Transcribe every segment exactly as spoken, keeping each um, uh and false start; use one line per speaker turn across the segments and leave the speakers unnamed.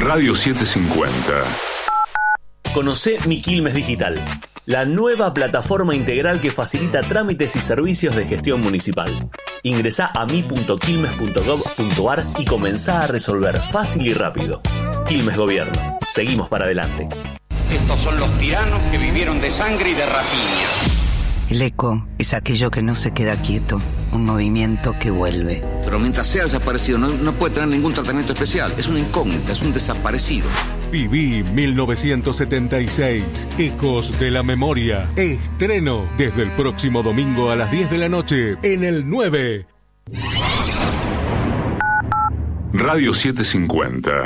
Radio setecientos cincuenta.
Conocé Mi Quilmes Digital, la nueva plataforma integral que facilita trámites y servicios de gestión municipal. Ingresá a mi punto quilmes punto gov punto ar y comenzá a resolver fácil y rápido. Quilmes Gobierno. Seguimos para adelante.
Estos son los tiranos que vivieron de sangre y de rapiña.
El eco es aquello que no se queda quieto, un movimiento que vuelve.
Pero mientras sea desaparecido no, no puede tener ningún tratamiento especial. Es una incógnita, es un desaparecido.
Viví mil novecientos setenta y seis, Ecos de la Memoria. Estreno desde el próximo domingo a las diez de la noche en el nueve.
Radio setecientos cincuenta.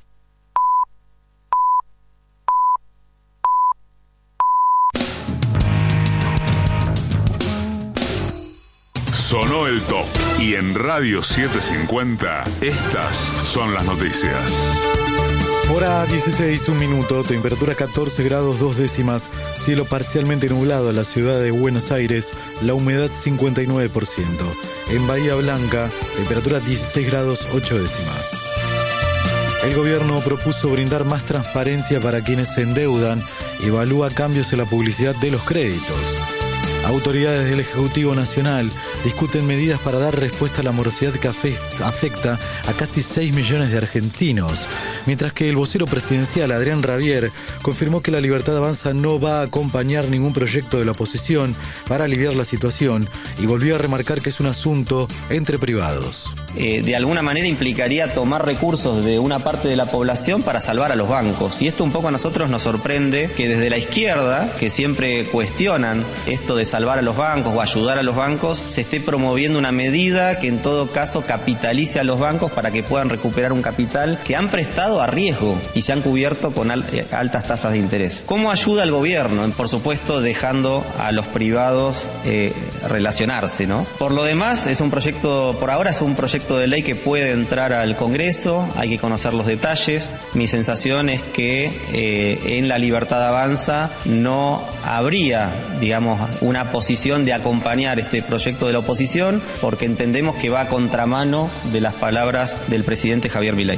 Sonó el top. Y en Radio setecientos cincuenta, estas son las noticias.
Hora dieciséis, un minuto, temperatura catorce grados dos décimas, cielo parcialmente nublado en la ciudad de Buenos Aires, la humedad cincuenta y nueve por ciento. En Bahía Blanca, temperatura dieciséis grados ocho décimas. El gobierno propuso brindar más transparencia para quienes se endeudan y evalúa cambios en la publicidad de los créditos. Autoridades del Ejecutivo Nacional discuten medidas para dar respuesta a la morosidad que afecta a casi seis millones de argentinos, mientras que el vocero presidencial Adrián Rabier confirmó que La Libertad Avanza no va a acompañar ningún proyecto de la oposición para aliviar la situación y volvió a remarcar que es un asunto entre privados.
Eh, de alguna manera implicaría tomar recursos de una parte de la población para salvar a los bancos. Y esto un poco a nosotros nos sorprende que desde la izquierda, que siempre cuestionan esto de salvar a los bancos o ayudar a los bancos, se esté promoviendo una medida que en todo caso capitalice a los bancos para que puedan recuperar un capital que han prestado a riesgo y se han cubierto con al- altas tasas de interés. ¿Cómo ayuda el gobierno? Por supuesto dejando a los privados eh, relacionarse, ¿no? Por lo demás, es un proyecto, por ahora es un proyecto de ley que puede entrar al Congreso, hay que conocer los detalles. Mi sensación es que eh, en La Libertad Avanza no habría, digamos, una posición de acompañar este proyecto de la oposición, porque entendemos que va a contramano de las palabras del presidente Javier Milei.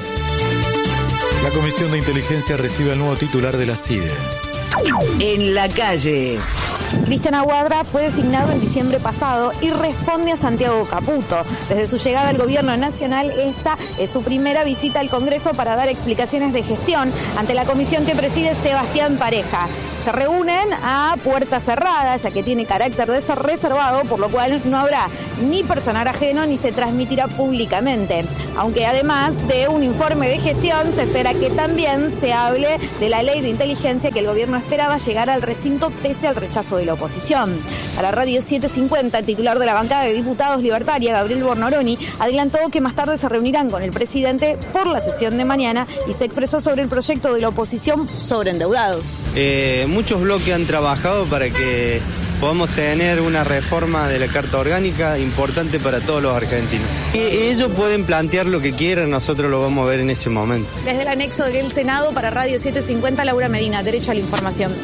La Comisión de Inteligencia recibe al nuevo titular de la C I D E.
En la calle.
Cristian Aguadra fue designado en diciembre pasado y responde a Santiago Caputo. Desde su llegada al gobierno nacional, esta es su primera visita al Congreso para dar explicaciones de gestión ante la comisión que preside Sebastián Pareja. Se reúnen a puerta cerrada, ya que tiene carácter de ser reservado, por lo cual no habrá ni personal ajeno ni se transmitirá públicamente. Aunque además de un informe de gestión, se espera que también se hable de la ley de inteligencia que el gobierno esperaba llegar al recinto pese al rechazo de la oposición. Para Radio setecientos cincuenta, el titular de la bancada de diputados libertaria, Gabriel Bornoroni, adelantó que más tarde se reunirán con el presidente por la sesión de mañana y se expresó sobre el proyecto de la oposición sobre endeudados.
Eh, muchos bloques han trabajado para que podamos tener una reforma de la Carta Orgánica importante para todos los argentinos. Y ellos pueden plantear lo que quieran, nosotros lo vamos a ver en ese momento.
Desde el anexo del Senado, para Radio setecientos cincuenta, Laura Medina, Derecho a la Información.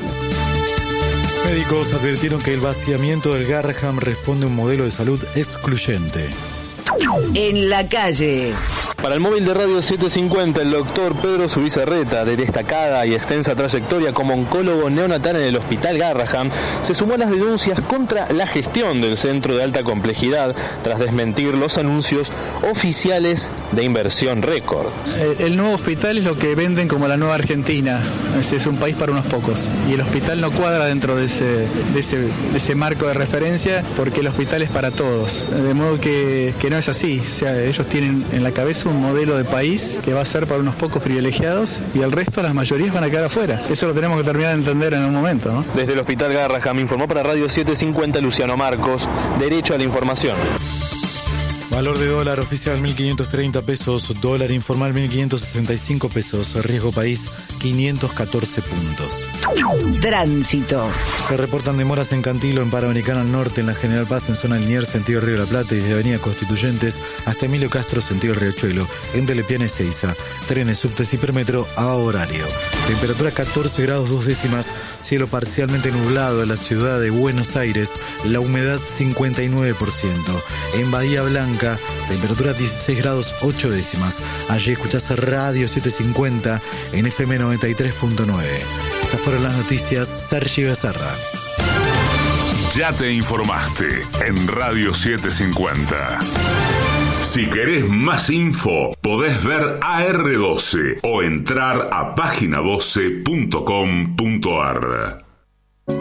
Médicos advirtieron que el vaciamiento del Garraham responde a un modelo de salud excluyente.
En la calle.
Para el móvil de Radio setecientos cincuenta, el doctor Pedro Zubizarreta, de destacada y extensa trayectoria como oncólogo neonatal en el Hospital Garraham, se sumó a las denuncias contra la gestión del centro de alta complejidad tras desmentir los anuncios oficiales de inversión récord.
El, el nuevo hospital es lo que venden como la nueva Argentina. Es, es un país para unos pocos. Y el hospital no cuadra dentro de ese, de ese, de ese marco de referencia, porque el hospital es para todos. De modo que, que no es así. O sea, ellos tienen en la cabeza un modelo de país que va a ser para unos pocos privilegiados y el resto, las mayorías, van a quedar afuera. Eso lo tenemos que terminar de entender en un momento, ¿no?
Desde el Hospital Garraham informó para Radio setecientos cincuenta Luciano Marcos, Derecho a la Información.
Valor de dólar oficial mil quinientos treinta pesos, dólar informal mil quinientos sesenta y cinco pesos, riesgo país quinientos catorce puntos.
Tránsito.
Se reportan demoras en Cantilo, en Panamericana al norte, en la General Paz, en zona Liniers, sentido Río de la Plata, y desde Avenida Constituyentes hasta Emilio Castro, sentido Riachuelo, en Telepiana y Seiza. Trenes, subtes y hipermetro a horario. Temperatura catorce grados dos décimas, cielo parcialmente nublado en la ciudad de Buenos Aires, la humedad cincuenta y nueve por ciento. En Bahía Blanca, Blanca, temperatura dieciséis grados ocho décimas. Allí escuchás Radio setecientos cincuenta en F M noventa y tres punto nueve. Estas fueron las noticias. Sergi Becerra.
Ya te informaste en Radio setecientos cincuenta. Si querés más info, podés ver A R doce o entrar a página doce punto com punto ar.